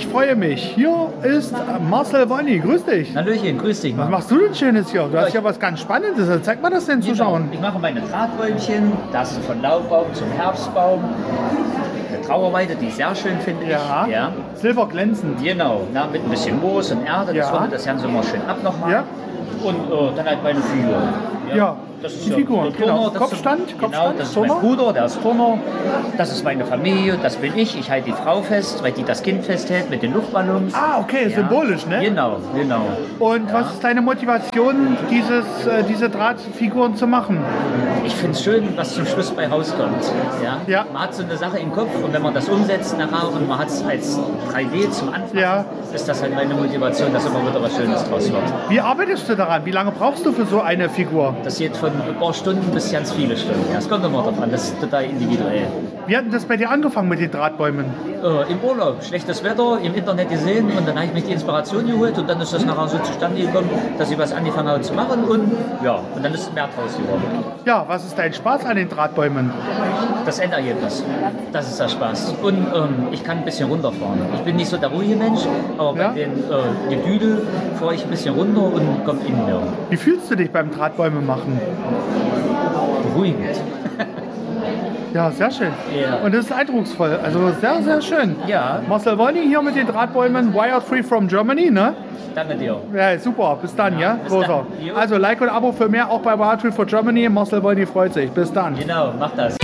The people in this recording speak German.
freue mich. Hier ist Marcel Wolny. Grüß dich. Hallöchen, grüß dich. Was machst du denn Schönes hier? Du hast ja was ganz Spannendes. Zeig mal das den Zuschauern. Ich mache meine Drahtbäumchen. Das ist von Laubbaum zum Herbstbaum. Eine Trauerweide, die ich sehr schön finde. Ja. Silberglänzend. Genau, mit ein bisschen Moos und Erde. Das rundet das Ganze immer schön ab nochmal. Ja. Und dann halt meine Figur. Ja, das ist die Figur, der Turner, genau. das Kopfstand, genau, das ist mein Bruder, der ist Turner. Das ist meine Familie, das bin ich. Ich halte die Frau fest, weil die das Kind festhält mit den Luftballons. Ah, okay, symbolisch, ne? Genau. Und was ist deine Motivation, diese Drahtfiguren zu machen? Ich finde es schön, was zum Schluss bei rauskommt. Ja? Man hat so eine Sache im Kopf und wenn man das umsetzt nachher und man hat es als 3D zum Anfassen, ist das halt meine Motivation, dass immer wieder was Schönes draus wird. Wie arbeitest du daran? Wie lange brauchst du für so eine Figur? Das geht von ein paar Stunden bis ganz viele Stunden. Ja, es kommt immer davon, das ist total individuell. Wie hat denn das bei dir angefangen mit den Drahtbäumen? Im Urlaub, schlechtes Wetter, im Internet gesehen und dann habe ich mich die Inspiration geholt und dann ist das nachher so zustande gekommen, dass ich was angefangen habe zu machen und dann ist mehr draus geworden. Ja, was ist dein Spaß an den Drahtbäumen? Das Endergebnis, das ist der Spaß. Und ich kann ein bisschen runterfahren. Ich bin nicht so der ruhige Mensch, aber bei den Gedüdel fahre ich ein bisschen runter und komme in mir. Wie fühlst du dich beim Drahtbäume machen? Beruhigend. Ja, sehr schön. Ja. Und das ist eindrucksvoll. Also sehr, sehr schön. Ja. Marcel Wolny hier mit den Drahtbäumen Wired Free from Germany, ne? Danke dir. Ja, super. Bis dann, ja? Bis Großer. dann. Also Like und Abo für mehr, auch bei Wired Free for Germany. Marcel Wolny freut sich. Bis dann. Genau, mach das.